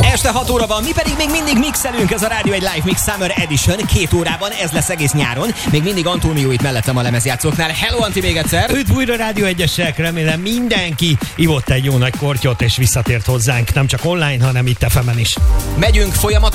Este 6 óra van, mi pedig még mindig mixelünk, ez a Rádió egy Live Mix Summer Edition, 2 órában, ez lesz egész nyáron. Még mindig Antónió itt mellettem a lemezjátszóknál. Hello Anti, még egyszer! Üdv újra Rádió Egyesek, remélem mindenki ivott egy jó nagy kortyot és visszatért hozzánk, nem csak online, hanem itt FM-en is. Megyünk folyamatosan